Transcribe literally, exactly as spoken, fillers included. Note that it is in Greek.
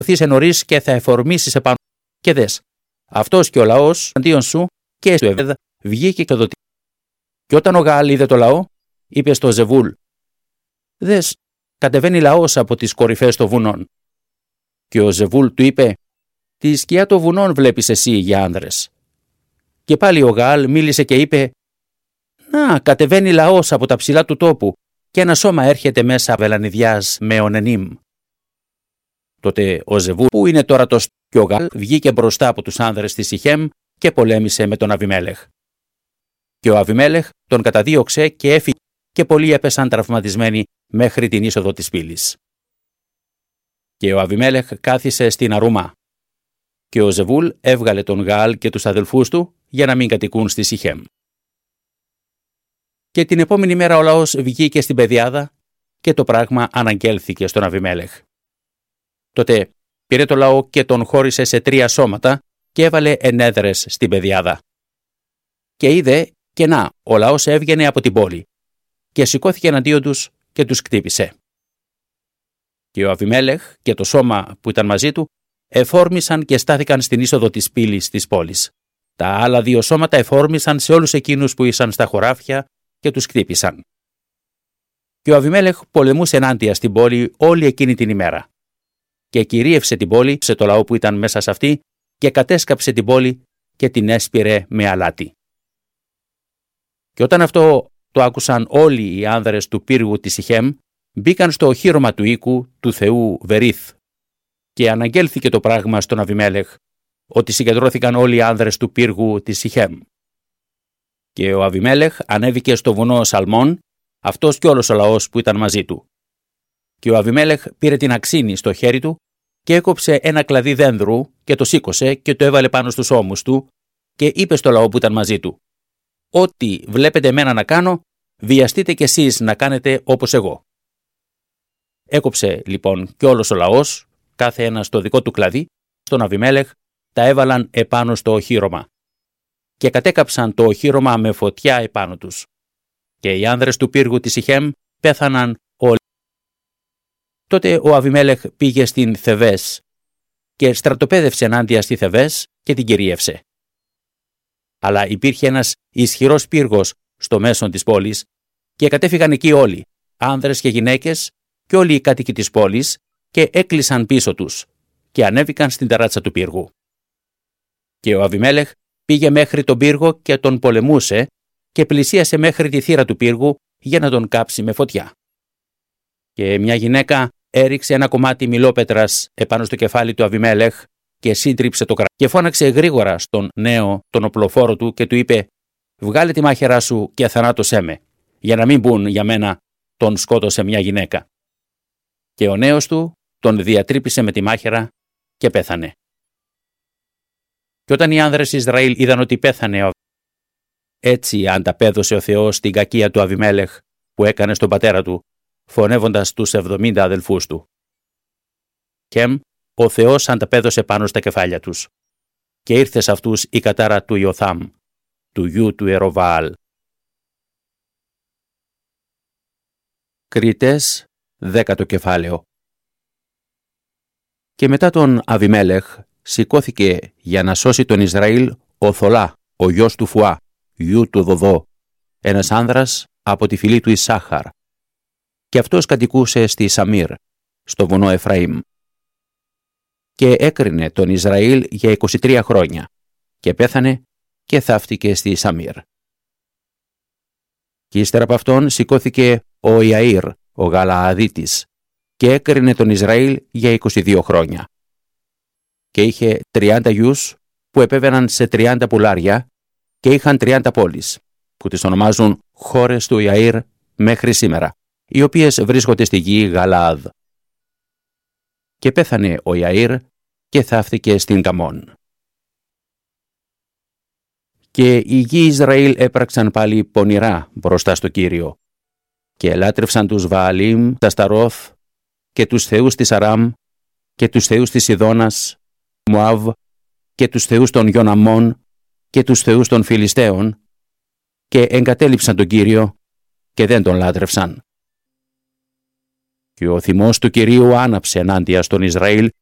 σηκωθείς νωρίς και θα εφορμήσεις επάνω. Και δες, αυτός και ο λαός αντίον σου και στο Εβέδ βγήκε και δοτή. Και όταν ο Γαάλ είδε το λαό, είπε στο Ζεβούλ: «Δες, κατεβαίνει λαός από τις κορυφές των βουνών». Και ο Ζεβούλ του είπε: «Τη σκιά των βουνών βλέπεις εσύ για άνδρες». Και πάλι ο Γαάλ μίλησε και είπε: «Να, κατεβαίνει λαός από τα ψηλά του τόπου και ένα σώμα έρχεται μέσα από βελανιδιάς με ονενίμ». Τότε ο Ζεβούλ, που είναι τώρα το και ο Γαάλ, βγήκε μπροστά από τους άνδρες της Σιχέμ και πολέμησε με τον Αβιμέλεχ. Και ο Αβιμέλεχ τον καταδίωξε και έφυγε και πολλοί έπεσαν τραυματισμένοι μέχρι την είσοδο της πύλης. Και ο Αβιμέλεχ κάθισε στην Αρούμα. Και ο Ζεβούλ έβγαλε τον Γαάλ και τους αδελφούς του για να μην κατοικούν στη Σιχέμ. Και την επόμενη μέρα ο λαός βγήκε στην πεδιάδα και το πράγμα αναγγέλθηκε στον Αβιμέλεχ. Τότε πήρε το λαό και τον χώρισε σε τρία σώματα και έβαλε ενέδρες στην πεδιάδα. Και είδε, και να, ο λαός έβγαινε από την πόλη και σηκώθηκε εναντίον τους και τους κτύπησε. Και ο Αβιμέλεχ και το σώμα που ήταν μαζί του εφόρμησαν και στάθηκαν στην είσοδο της πύλης της πόλης. Τα άλλα δύο σώματα εφόρμησαν σε όλους εκείνους που ήσαν στα χωράφια και τους κτύπησαν. Και ο Αβιμέλεχ πολεμούσε ενάντια στην πόλη όλη εκείνη την ημέρα. Και κυρίευσε την πόλη σε το λαό που ήταν μέσα σε αυτή και κατέσκαψε την πόλη και την έσπηρε με αλάτι. Και όταν αυτό το άκουσαν όλοι οι άνδρες του πύργου της Σιχέμ, μπήκαν στο οχύρωμα του οίκου του θεού Βερίθ. Και αναγγέλθηκε το πράγμα στον Αβιμέλεχ, ότι συγκεντρώθηκαν όλοι οι άνδρες του πύργου της Σιχέμ. Και ο Αβιμέλεχ ανέβηκε στο βουνό Σαλμών, αυτός και όλος ο λαός που ήταν μαζί του. Και ο Αβιμέλεχ πήρε την αξίνη στο χέρι του και έκοψε ένα κλαδί δένδρου και το σήκωσε και το έβαλε πάνω στους ώμους του και είπε στο λαό που ήταν μαζί του: «Ό,τι βλέπετε εμένα να κάνω, βιαστείτε κι εσείς να κάνετε όπως εγώ». Έκοψε λοιπόν κι όλος ο λαός, κάθε ένας το δικό του κλαδί, στον Αβιμέλεχ τα έβαλαν επάνω στο οχύρωμα. Και κατέκαψαν το οχύρωμα με φωτιά επάνω τους. Και οι άνδρες του πύργου της Σιχέμ πέθαναν όλοι. Τότε ο Αβιμέλεχ πήγε στην Θεβές και στρατοπέδευσε ενάντια στη Θεβές και την κυρίευσε. Αλλά υπήρχε ένας ισχυρός πύργος στο μέσον της πόλης και κατέφυγαν εκεί όλοι, άνδρες και γυναίκες και όλοι οι κάτοικοι της πόλης, και έκλεισαν πίσω τους και ανέβηκαν στην ταράτσα του πύργου. Και ο Αβιμέλεχ πήγε μέχρι τον πύργο και τον πολεμούσε και πλησίασε μέχρι τη θύρα του πύργου για να τον κάψει με φωτιά. Και μια γυναίκα έριξε ένα κομμάτι μιλόπετρας επάνω στο κεφάλι του Αβιμέλεχ και σύντριψε το κρανίο. Και φώναξε γρήγορα στον νέο τον οπλοφόρο του και του είπε: «Βγάλε τη μάχαιρά σου και θανάτωσέ με, για να μην πουν για μένα τον σκότωσε μια γυναίκα». Και ο νέος του τον διατρύπησε με τη μάχαιρα και πέθανε. Και όταν οι άνδρες Ισραήλ είδαν ότι πέθανε, έτσι ανταπέδωσε ο Θεός την κακία του Αβιμέλεχ που έκανε στον πατέρα του, φωνεύοντας τους εβδομήντα αδελφούς του. Και ο Θεός ανταπέδωσε πάνω στα κεφάλια τους. Και ήρθε σε αυτούς η κατάρα του Ιωθάμ, του γιου του Εροβαάλ. Κριτές, δέκατο κεφάλαιο. Και μετά τον Αβιμέλεχ σηκώθηκε για να σώσει τον Ισραήλ ο Θολά, ο γιος του Φουά, γιου του Δοδό, ένας άνδρας από τη φυλή του Ισάχαρ. Και αυτός κατοικούσε στη Σαμίρ, στο βουνό Εφραήμ. Και έκρινε τον Ισραήλ για είκοσι τρία χρόνια και πέθανε και θαύτηκε στη Σαμίρ. Και ύστερα από αυτόν σηκώθηκε ο Ιαΐρ, ο Γαλααδίτης, και έκρινε τον Ισραήλ για είκοσι δύο χρόνια. Και είχε τριάντα γιους που επέβαιναν σε τριάντα πουλάρια και είχαν τριάντα πόλεις, που τις ονομάζουν χώρες του Ιαΐρ μέχρι σήμερα, οι οποίες βρίσκονται στη γη Γαλαάδ. Και πέθανε ο Ιαΐρ και θαύτηκε στην Καμών. Και οι γη Ισραήλ έπραξαν πάλι πονηρά μπροστά στο Κύριο και ελάτρευσαν τους Βααλίμ, τα Σταρώθ και τους θεούς της Αράμ και τους θεούς της Σιδώνας, Μωάβ και τους θεούς των Ιωναμών και τους θεούς των Φιλιστέων και εγκατέλειψαν τον Κύριο και δεν τον λάτρευσαν. Και ο θυμός του Κυρίου άναψε ενάντια στον Ισραήλ